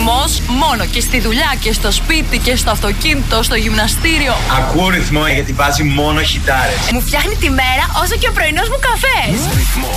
ρυθμός μόνο και στη δουλειά και στο σπίτι και στο αυτοκίνητο, στο γυμναστήριο. Ακούω ρυθμό γιατί βάζει μόνο χιτάρες. Μου φτιάχνει τη μέρα όσο και ο πρωινός μου καφές. Ρυθμός.